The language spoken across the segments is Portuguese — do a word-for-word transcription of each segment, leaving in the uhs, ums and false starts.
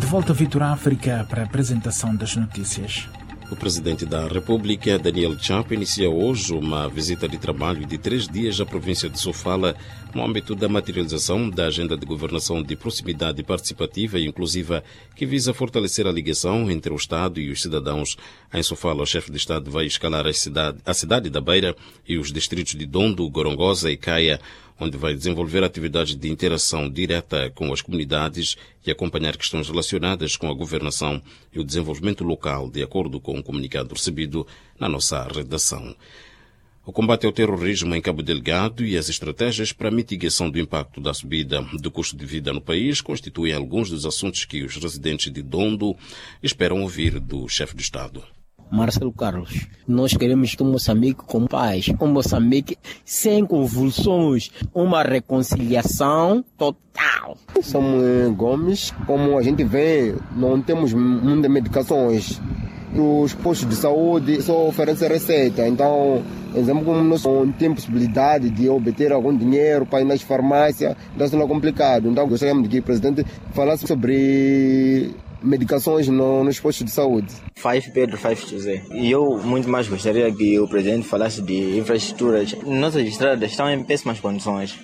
volta a Vitor África para a apresentação das notícias. O presidente da República, Daniel Chapo, inicia hoje uma visita de trabalho de três dias à província de Sofala, no âmbito da materialização da agenda de governação de proximidade participativa e inclusiva, que visa fortalecer a ligação entre o Estado e os cidadãos. Em Sofala, o chefe de Estado vai escalar a cidade, a cidade da Beira e os distritos de Dondo, Gorongosa e Caia, onde vai desenvolver atividades de interação direta com as comunidades e acompanhar questões relacionadas com a governação e o desenvolvimento local, de acordo com o comunicado recebido na nossa redação. O combate ao terrorismo em Cabo Delgado e as estratégias para a mitigação do impacto da subida do custo de vida no país constituem alguns dos assuntos que os residentes de Dondo esperam ouvir do chefe de Estado. Marcelo Carlos, nós queremos um Moçambique com paz, um Moçambique sem convulsões, uma reconciliação total. Somos Gomes, como a gente vê, não temos muitas medicações. Os postos de saúde só oferecem receita, então, exemplo, como nós não temos possibilidade de obter algum dinheiro para ir nas farmácias, isso não é complicado. Então, gostaríamos de que o presidente falasse sobre medicações no, nos postos de saúde. Five Pedro, Five José. E eu muito mais gostaria que o presidente falasse de infraestruturas. Nossas estradas estão em péssimas condições.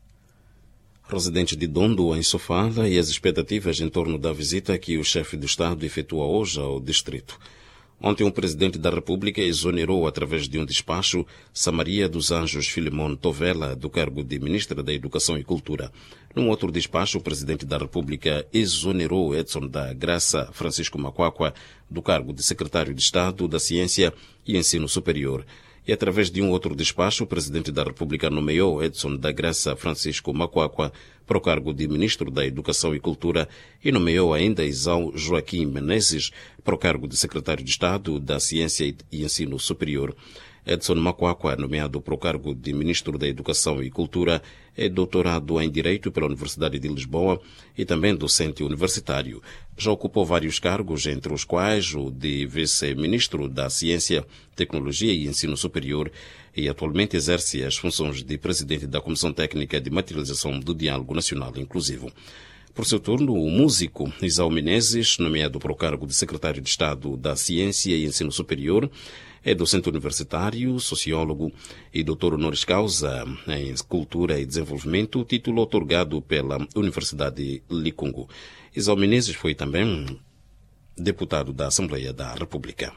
Residentes de Dondo, em Sofala, e as expectativas em torno da visita que o chefe do Estado efetua hoje ao distrito. Ontem, o presidente da República exonerou, através de um despacho, Samaria dos Anjos Filimon Tovela do cargo de Ministra da Educação e Cultura. Num outro despacho, o presidente da República exonerou Edson da Graça Francisco Macuacua do cargo de Secretário de Estado da Ciência e Ensino Superior. E, através de um outro despacho, o presidente da República nomeou Edson da Graça Francisco Macuacua para o cargo de Ministro da Educação e Cultura e nomeou ainda Isao Joaquim Menezes para o cargo de Secretário de Estado da Ciência e Ensino Superior. Edson Macuacua, nomeado para o cargo de Ministro da Educação e Cultura, é doutorado em Direito pela Universidade de Lisboa e também docente universitário. Já ocupou vários cargos, entre os quais o de vice-ministro da Ciência, Tecnologia e Ensino Superior, e atualmente exerce as funções de presidente da Comissão Técnica de Materialização do Diálogo Nacional Inclusivo. Por seu turno, o músico Isao Menezes, nomeado para o cargo de Secretário de Estado da Ciência e Ensino Superior, é docente universitário, sociólogo e doutor honoris causa em Cultura e Desenvolvimento, título otorgado pela Universidade Licungo. Isao Menezes foi também deputado da Assembleia da República.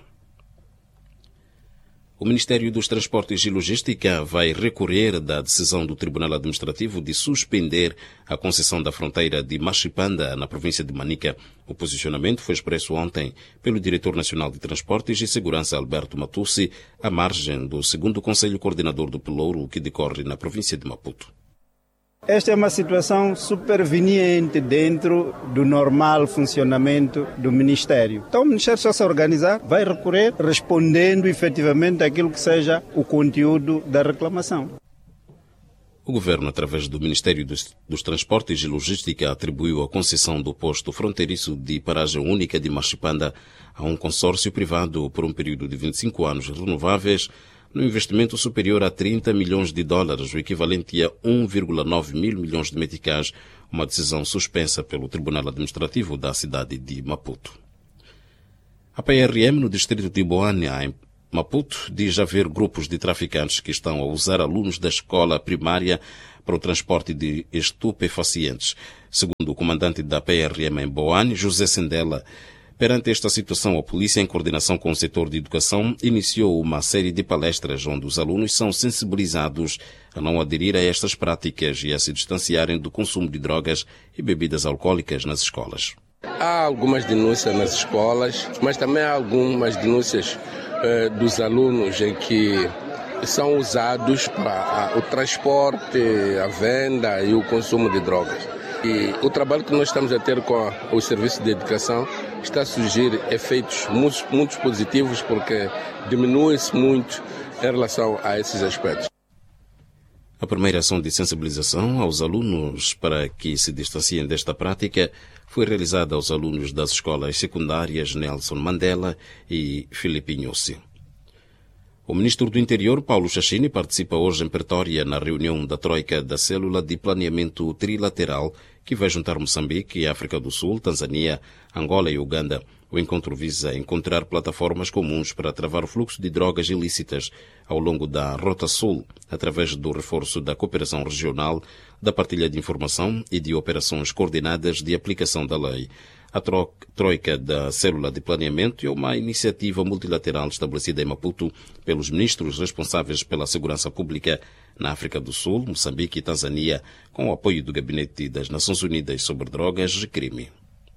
O Ministério dos Transportes e Logística vai recorrer da decisão do Tribunal Administrativo de suspender a concessão da fronteira de Machipanda, na província de Manica. O posicionamento foi expresso ontem pelo Diretor Nacional de Transportes e Segurança, Alberto Matussi, à margem do segundo Conselho Coordenador do Pelouro, que decorre na província de Maputo. Esta é uma situação superveniente dentro do normal funcionamento do Ministério. Então o Ministério só se organizar, vai recorrer respondendo efetivamente aquilo que seja o conteúdo da reclamação. O Governo, através do Ministério dos, dos Transportes e Logística, atribuiu a concessão do posto fronteiriço de paragem única de Machipanda a um consórcio privado por um período de vinte e cinco anos renováveis, no investimento superior a trinta milhões de dólares, o equivalente a um vírgula nove mil milhões de meticais, uma decisão suspensa pelo Tribunal Administrativo da cidade de Maputo. A P R M, no distrito de Boânia, em Maputo, diz haver grupos de traficantes que estão a usar alunos da escola primária para o transporte de estupefacientes. Segundo o comandante da P R M em Boânia, José Sendela, perante esta situação, a polícia, em coordenação com o setor de educação, iniciou uma série de palestras onde os alunos são sensibilizados a não aderir a estas práticas e a se distanciarem do consumo de drogas e bebidas alcoólicas nas escolas. Há algumas denúncias nas escolas, mas também há algumas denúncias eh, dos alunos em que são usados para a, o transporte, a venda e o consumo de drogas. E o trabalho que nós estamos a ter com a, o serviço de educação está a surgir efeitos muito, muito positivos, porque diminui-se muito em relação a esses aspectos. A primeira ação de sensibilização aos alunos para que se distanciem desta prática foi realizada aos alunos das escolas secundárias Nelson Mandela e Filipe Nhosi. O ministro do Interior, Paulo Chachini, participa hoje em Pretória na reunião da Troika da Célula de Planeamento Trilateral que vai juntar Moçambique, África do Sul, Tanzânia, Angola e Uganda. O encontro visa encontrar plataformas comuns para travar o fluxo de drogas ilícitas ao longo da Rota Sul, através do reforço da cooperação regional, da partilha de informação e de operações coordenadas de aplicação da lei. A Troika da Célula de Planeamento é uma iniciativa multilateral estabelecida em Maputo pelos ministros responsáveis pela segurança pública na África do Sul, Moçambique e Tanzânia, com o apoio do Gabinete das Nações Unidas sobre Drogas e Crime.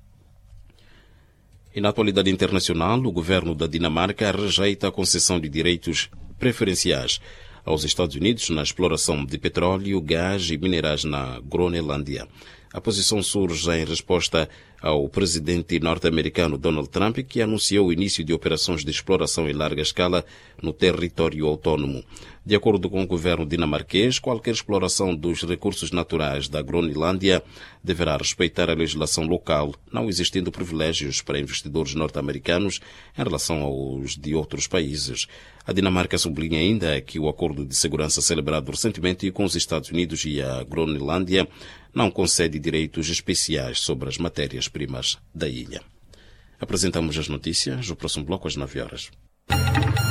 E na atualidade internacional, o governo da Dinamarca rejeita a concessão de direitos preferenciais aos Estados Unidos na exploração de petróleo, gás e minerais na Groenlândia. A posição surge em resposta ao presidente norte-americano Donald Trump, que anunciou o início de operações de exploração em larga escala no território autônomo. De acordo com o governo dinamarquês, qualquer exploração dos recursos naturais da Groenlândia deverá respeitar a legislação local, não existindo privilégios para investidores norte-americanos em relação aos de outros países. A Dinamarca sublinha ainda que o acordo de segurança celebrado recentemente com os Estados Unidos e a Groenlândia não concede direitos especiais sobre as matérias-primas da ilha. Apresentamos as notícias, o próximo bloco às nove horas.